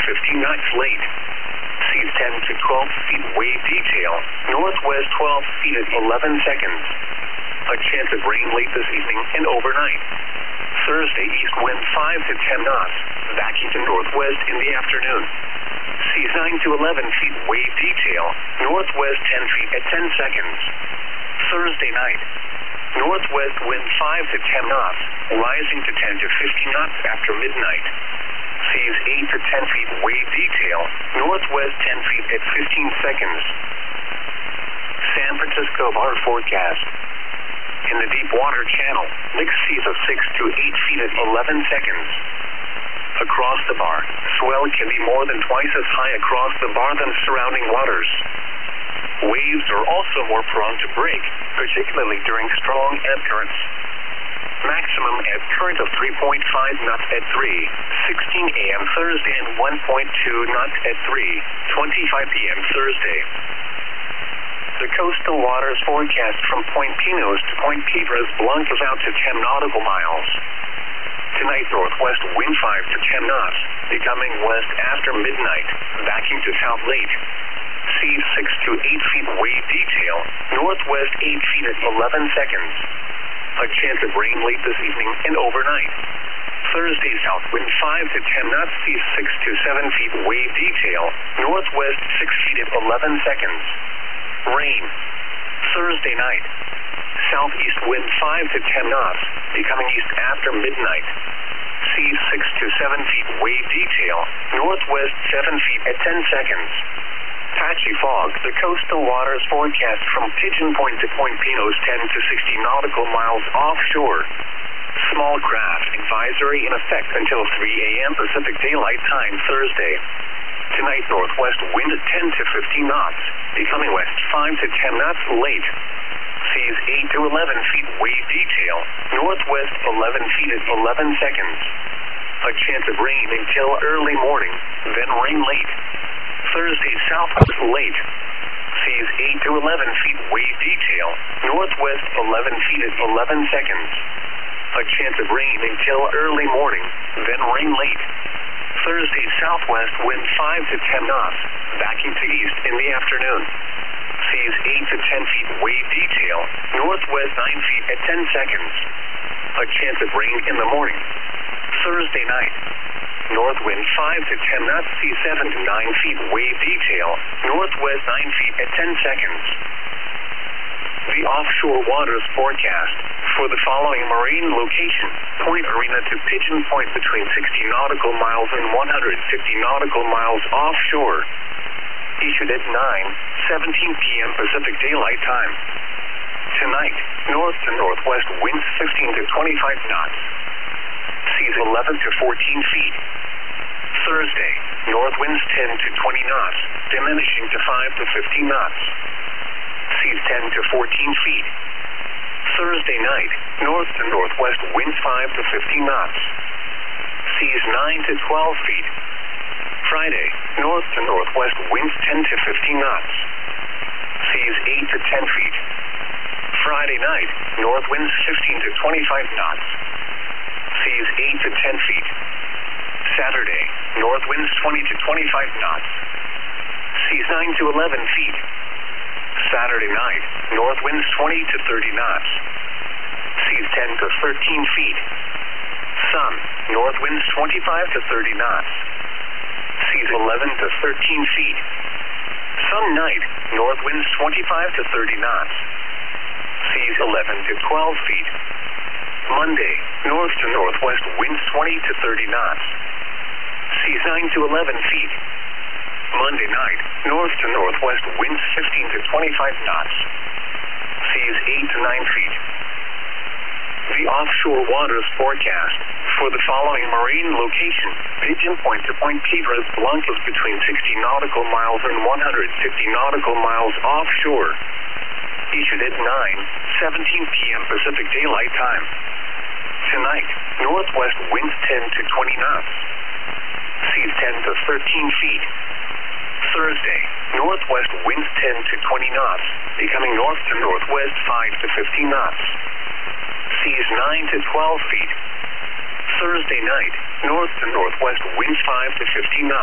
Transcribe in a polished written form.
15 knots late. Seas 10 to 12 feet wave detail. Northwest 12 feet at 11 seconds. A chance of rain late this evening and overnight. Thursday east wind 5 to 10 knots. Backing to northwest in the afternoon. Seas 9 to 11 feet wave detail. Northwest 10 feet at 10 seconds. Thursday night. Northwest wind 5 to 10 knots, rising to 10 to 15 knots after midnight. Seas 8 to 10 feet wave detail. Northwest 10 feet at 15 seconds. San Francisco bar forecast. In the deep water channel, mixed seas of 6 to 8 feet at 11 seconds. Across the bar, swell can be more than twice as high across the bar than surrounding waters. Waves are also more prone to break, particularly during strong ebb currents. Maximum ebb current of 3.5 knots at 3:16 a.m. Thursday and 1.2 knots at 3:25 p.m. Thursday. The coastal waters forecast from Point Pinos to Point Piedras Blancas out to 10 nautical miles. Tonight, northwest wind 5 to 10 knots, becoming west after midnight, backing to south late. Seas 6 to 8 feet wave detail, northwest 8 feet at 11 seconds. A chance of rain late this evening and overnight. Thursday south wind 5 to 10 knots, seas 6 to 7 feet wave detail, northwest 6 feet at 11 seconds. Rain. Thursday night. Southeast wind 5 to 10 knots, becoming east after midnight. Seas 6 to 7 feet wave detail, northwest 7 feet at 10 seconds. Patchy fog, the coastal waters forecast from Pigeon Point to Point Pinos 10 to 60 nautical miles offshore. Small craft advisory in effect until 3 a.m. Pacific Daylight Time Thursday. Tonight, northwest wind 10 to 15 knots, becoming west 5 to 10 knots late. Seas 8 to 11 feet wave detail, northwest 11 feet at 11 seconds. A chance of rain until early morning, then rain late. Thursday southwest late. Seas 8 to 11 feet wave detail, northwest 11 feet at 11 seconds. A chance of rain until early morning, then rain late. Thursday southwest wind 5 to 10 knots, backing to east in the afternoon. Seas 8 to 10 feet wave detail, northwest 9 feet at 10 seconds. A chance of rain in the morning. Thursday night. North wind 5 to 10 knots, seas 7 to 9 feet wave detail, northwest 9 feet at 10 seconds. The offshore waters forecast for the following marine location: Point Arena to Pigeon Point between 60 nautical miles and 150 nautical miles offshore. Issued at 9:17 p.m. Pacific Daylight Time. Tonight, north to northwest winds 15 to 25 knots. Seas 11 to 14 feet. Thursday, north winds 10 to 20 knots, diminishing to 5 to 15 knots. Seas 10 to 14 feet. Thursday night, north to northwest winds 5 to 15 knots. Seas 9 to 12 feet. Friday, north to northwest winds 10 to 15 knots. Seas 8 to 10 feet. Friday night, north winds 15 to 25 knots. Seas 8 to 10 feet. Saturday, north winds 20 to 25 knots. Seas 9 to 11 feet. Saturday night, north winds 20 to 30 knots. Seas 10 to 13 feet. Sun, north winds 25 to 30 knots. Seas 11 to 13 feet. Sun night, north winds 25 to 30 knots. Seas 11 to 12 feet. Monday, north to northwest winds 20 to 30 knots. Seas 9 to 11 feet. Monday night, north to northwest winds 15 to 25 knots. Seas 8 to 9 feet. The offshore waters forecast for the following marine location: Pigeon Point to Point Piedras Blancas between 60 nautical miles and 150 nautical miles offshore. Issued at 9:17 p.m. Pacific Daylight Time. Tonight, northwest winds 10 to 20 knots. Seas 10 to 13 feet. Thursday, northwest winds 10 to 20 knots, becoming north to northwest 5 to 15 knots. Seas 9 to 12 feet. Thursday night, north to northwest winds 5 to 15 knots.